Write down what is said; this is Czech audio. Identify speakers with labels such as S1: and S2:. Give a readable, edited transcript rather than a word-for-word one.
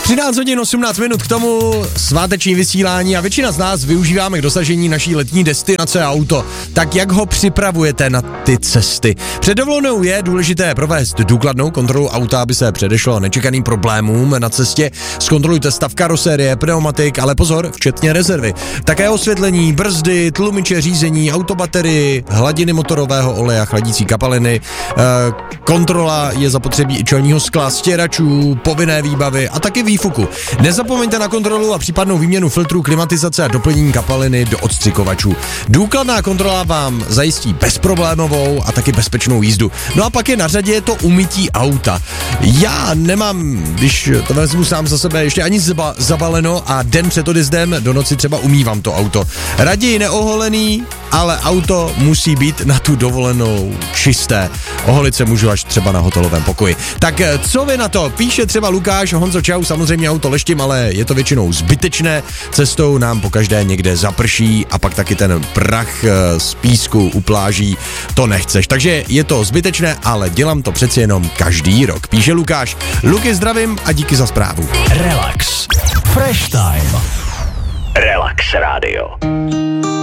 S1: 13 hodin 18 minut k tomu sváteční vysílání a většina z nás využíváme k dosažení naší letní destinace auto. Tak jak ho připravujete na ty cesty? Před dovolenou je důležité provést důkladnou kontrolu auta, aby se předešlo nečekaným problémům na cestě. Zkontrolujte stav karosérie, pneumatik, ale pozor, včetně rezervy. Také osvětlení, brzdy, tlumiče řízení, autobaterii, hladiny motorového oleje, chladící kapaliny. Kontrola je zapotřebí i čelního skla, stěračů, povinné výbavy a taky výfuku. Nezapomeňte na kontrolu a případnou výměnu filtrů, klimatizace a doplnění kapaliny do odstřikovačů. Důkladná kontrola vám zajistí bezproblémovou a taky bezpečnou jízdu. No a pak je na řadě to umytí auta. Já nemám, když to vezmu sám za sebe, ještě ani zabaleno a den před odjezdem do noci třeba umývám to auto. Raději neoholený, ale auto musí být na tu dovolenou čisté. Oholit se můžu až třeba na hotelovém pokoji. Tak co vy na to? Píše třeba Lukáš, Honzo čau, samozřejmě auto leštím, ale je to většinou zbytečné. Cestou nám pokaždé někde zaprší a pak taky ten prach z písku u pláží, to nechceš. Takže je to zbytečné, ale dělám to přeci jenom každý rok. Píše Lukáš. Luky, zdravím a díky za zprávu.
S2: Relax. Fresh time. Relax Radio.